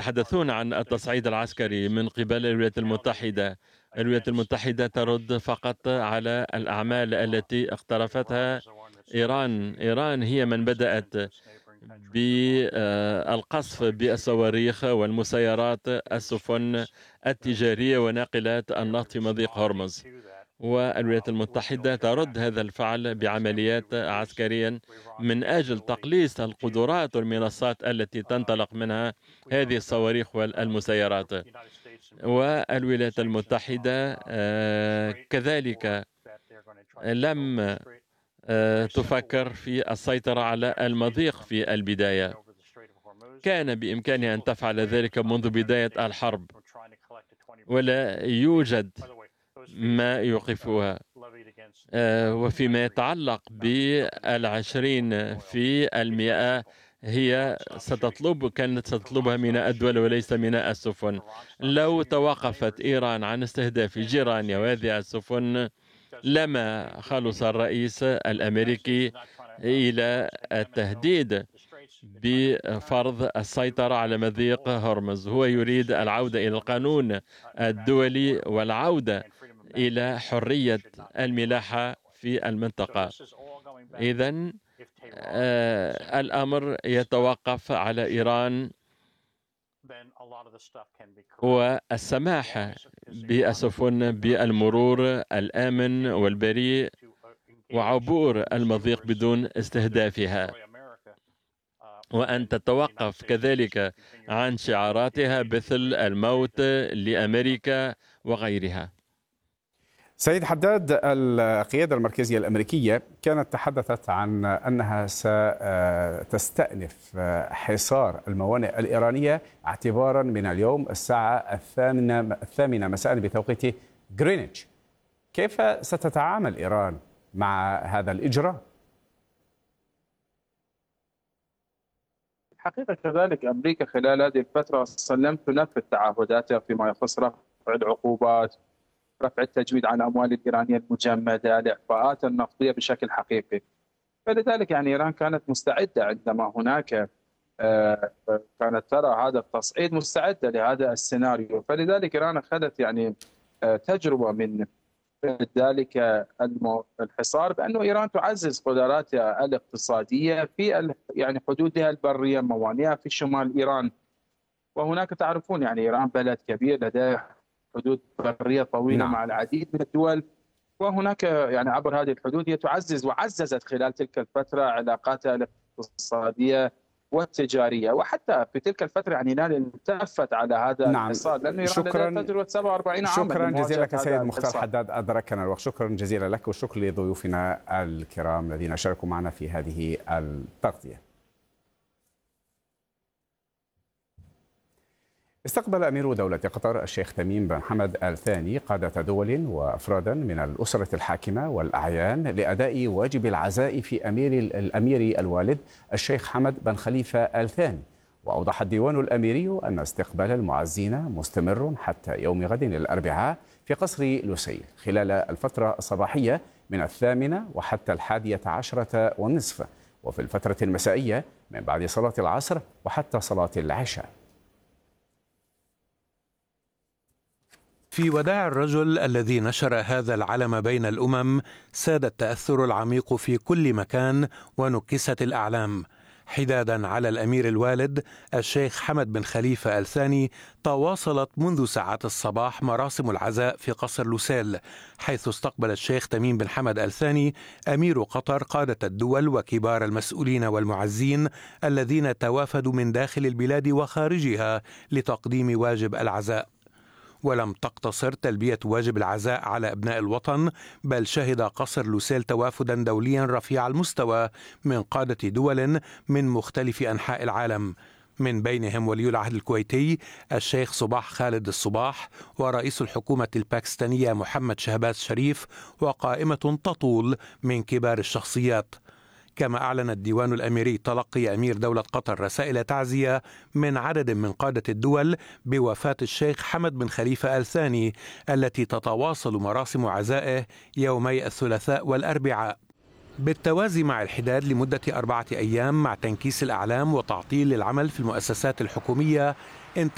يتحدثون عن التصعيد العسكري من قبل الولايات المتحدة. الولايات المتحدة ترد فقط على الأعمال التي اقترفتها إيران. إيران هي من بدأت بالقصف بالصواريخ والمسيرات السفن التجارية وناقلات النفط في مضيق هرمز، والولايات المتحدة ترد هذا الفعل بعمليات عسكرية من أجل تقليص القدرات والمنصات التي تنطلق منها هذه الصواريخ والمسيرات. والولايات المتحدة كذلك لم تفكر في السيطرة على المضيق في البداية. كان بإمكانها أن تفعل ذلك منذ بداية الحرب، ولا يوجد ما يوقفها. وفيما يتعلق ب20% هي كانت ستطلبها من الدول وليس من السفن. لو توقفت إيران عن استهداف جيرانها وهذه السفن لما خلص الرئيس الأمريكي إلى التهديد بفرض السيطرة على مضيق هرمز. هو يريد العودة إلى القانون الدولي والعودة إلى حرية الملاحة في المنطقة. إذن الأمر يتوقف على إيران والسماح بالسفن بالمرور الآمن والبريء وعبور المضيق بدون استهدافها، وأن تتوقف كذلك عن شعاراتها مثل الموت لأمريكا وغيرها. سيد حداد، القيادة المركزية الأمريكية كانت تحدثت عن أنها ستستأنف حصار الموانئ الإيرانية اعتبارا من اليوم الساعة 8 مساء بتوقيت غرينتش. كيف ستتعامل إيران مع هذا الإجراء؟ حقيقة كذلك أمريكا خلال هذه الفترة لم تنفذ تعهداتها فيما يخص رفع العقوبات، رفع التجويد عن الأموال الإيرانية المجمدة، الإعفاءات النفطية بشكل حقيقي. فلذلك إيران كانت مستعدة عندما هناك كانت ترى هذا التصعيد، مستعدة لهذا السيناريو. فلذلك إيران أخذت تجربة من ذلك الحصار، بأنه إيران تعزز قدراتها الاقتصادية في حدودها البرية، موانئها في شمال إيران. وهناك تعرفون إيران بلد كبير لديه حدود برية طويلة مع العديد من الدول، وهناك عبر هذه الحدود هي تعزز وعززت خلال تلك الفترة علاقاتها الاقتصادية والتجارية. وحتى في تلك الفترة إيران التفت على هذا الحصار، لأن إيران لديها تجربة 47 عاما. شكرا جزيلا لك سيد مختار حداد، أدركنا الوقت. شكرا جزيلا لك، والشكر لضيوفنا الكرام الذين شاركوا معنا في هذه التغطية. استقبل أمير دولة قطر الشيخ تميم بن حمد آل ثاني قادة دول وأفرادا من الأسرة الحاكمة والأعيان لأداء واجب العزاء في الأمير الوالد الشيخ حمد بن خليفة آل ثاني. وأوضح الديوان الأميري أن استقبال المعزين مستمر حتى يوم غد الأربعاء في قصر لوسيل خلال الفترة الصباحية من 8 وحتى 11:30، وفي الفترة المسائية من بعد صلاة العصر وحتى صلاة العشاء. في وداع الرجل الذي نشر هذا العلم بين الأمم ساد التأثر العميق في كل مكان ونكست الأعلام. حدادا على الأمير الوالد الشيخ حمد بن خليفة آل ثاني، تواصلت منذ ساعات الصباح مراسم العزاء في قصر لوسيل، حيث استقبل الشيخ تميم بن حمد آل ثاني أمير قطر قادة الدول وكبار المسؤولين والمعزين الذين توافدوا من داخل البلاد وخارجها لتقديم واجب العزاء. ولم تقتصر تلبية واجب العزاء على أبناء الوطن، بل شهد قصر لوسيل توافدا دوليا رفيع المستوى من قادة دول من مختلف أنحاء العالم، من بينهم ولي العهد الكويتي الشيخ صباح خالد الصباح، ورئيس الحكومة الباكستانية محمد شهباز شريف، وقائمة تطول من كبار الشخصيات. كما أعلن الديوان الأميري تلقي أمير دولة قطر رسائل تعزية من عدد من قادة الدول بوفاة الشيخ حمد بن خليفة آل ثاني، التي تتواصل مراسم عزائه يومي الثلاثاء والأربعاء، بالتوازي مع الحداد لمدة 4 أيام مع تنكيس الأعلام وتعطيل العمل في المؤسسات الحكومية.